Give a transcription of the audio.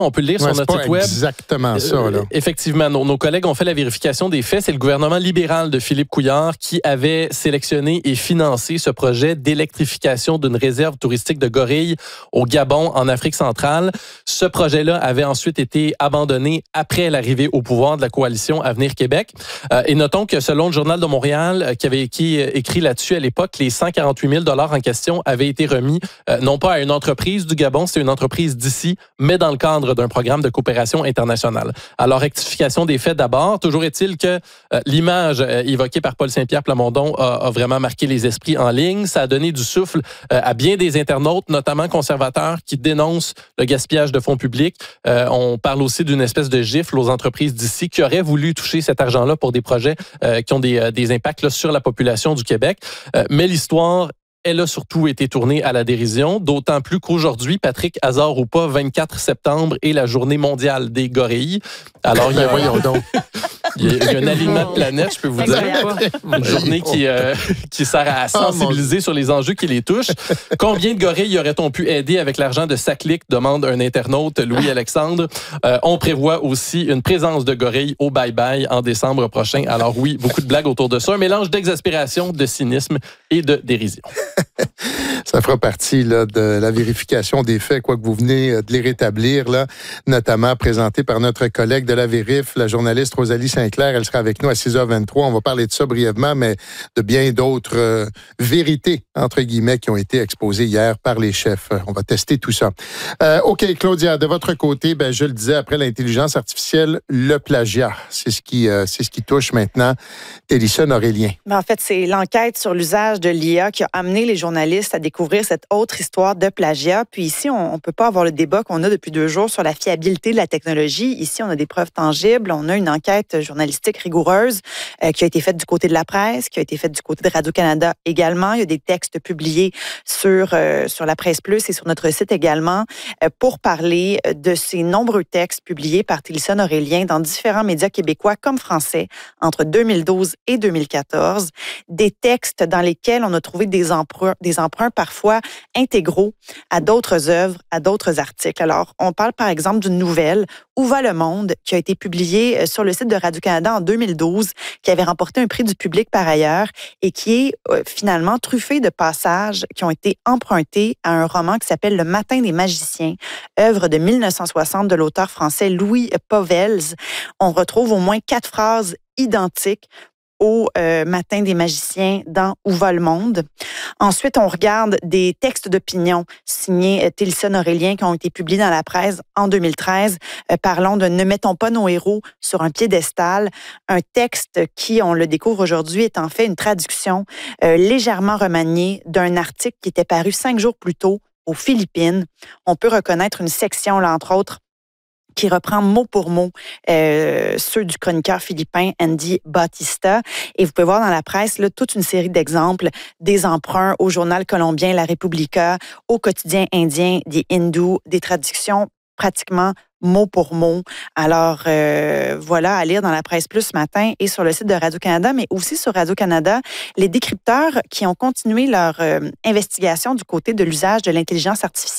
On peut le lire sur notre site web. Exactement ça, là. Effectivement, nos collègues ont fait la vérification des faits. C'est le gouvernement libéral de Philippe Couillard qui avait sélectionné et financé ce projet d'électrification d'une réserve touristique de gorilles au Gabon, en Afrique centrale. Ce projet-là avait ensuite été abandonné après l'arrivée au pouvoir de la coalition Avenir Québec. Et notons que selon le Journal de Montréal, qui avait écrit là-dessus à l'époque, les 148 000 $ en question avaient été remis non pas à une entreprise du Gabon, c'est une entreprise d'ici, mais dans le cadre d'un programme de coopération internationale. Alors, rectification des faits d'abord. Toujours est-il que l'image évoquée par Paul Saint-Pierre Plamondon a vraiment marqué les esprits en ligne. Ça a donné du souffle à bien des internautes, notamment conservateurs, qui dénoncent le gaspillage de fonds publics. On parle aussi d'une espèce de gifle aux entreprises d'ici qui auraient voulu toucher cet argent-là pour des projets qui ont des impacts là, sur la population du Québec. Mais l'histoire, elle a surtout été tournée à la dérision, d'autant plus qu'aujourd'hui, Patrick, hasard ou pas, 24 septembre est la journée mondiale des gorilles. Alors, voyons donc. Il y a un alignement de planète, je peux vous dire. Une journée qui sert à sensibiliser sur les enjeux qui les touchent. Combien de gorilles aurait-on pu aider avec l'argent de Saclic, demande un internaute, Louis-Alexandre. On prévoit aussi une présence de gorilles au bye-bye en décembre prochain. Alors oui, beaucoup de blagues autour de ça. Un mélange d'exaspération, de cynisme et de dérision. Ça fera partie là, de la vérification des faits, quoi que vous venez de les rétablir, là, notamment présenté par notre collègue de la Vérif, la journaliste Rosalie Saint-Clair. Elle sera avec nous à 6h23. On va parler de ça brièvement, mais de bien d'autres vérités, entre guillemets, qui ont été exposées hier par les chefs. On va tester tout ça. OK, Claudia, de votre côté, ben, je le disais, après l'intelligence artificielle, le plagiat, c'est ce qui touche maintenant Télison Aurélien. Ben, en fait, c'est l'enquête sur l'usage de l'IA qui a amené les journalistes à découvrir cette autre histoire de plagiat. Puis ici, on ne peut pas avoir le débat qu'on a depuis 2 jours sur la fiabilité de la technologie. Ici, on a des preuves tangibles. On a une enquête journalistique rigoureuse qui a été faite du côté de la presse, qui a été faite du côté de Radio-Canada également. Il y a des textes publiés sur la Presse Plus et sur notre site également pour parler de ces nombreux textes publiés par Télison Aurélien dans différents médias québécois comme français entre 2012 et 2014. Des textes dans lesquels on a trouvé des emprunts parfois intégraux à d'autres œuvres, à d'autres articles. Alors, on parle par exemple d'une nouvelle, Où va le monde, qui a été publiée sur le site de Radio-Canada en 2012, qui avait remporté un prix du public par ailleurs et qui est finalement truffée de passages qui ont été empruntés à un roman qui s'appelle Le Matin des magiciens, œuvre de 1960 de l'auteur français Louis Pauwels. On retrouve au moins 4 phrases identiques au Matin des magiciens dans Où va le monde. Ensuite, on regarde des textes d'opinion signés Télison Aurélien qui ont été publiés dans la presse en 2013, parlant de « Ne mettons pas nos héros sur un piédestal ». Un texte qui, on le découvre aujourd'hui, est en fait une traduction légèrement remaniée d'un article qui était paru 5 jours plus tôt aux Philippines. On peut reconnaître une section, là, entre autres, qui reprend mot pour mot ceux du chroniqueur philippin Andy Bautista. Et vous pouvez voir dans la presse là, toute une série d'exemples, des emprunts au journal colombien La Repubblica, au quotidien indien The Hindu, des traductions pratiquement mot pour mot. Alors, voilà, à lire dans la Presse Plus ce matin et sur le site de Radio-Canada, mais aussi sur Radio-Canada, les décrypteurs qui ont continué leur investigation du côté de l'usage de l'intelligence artificielle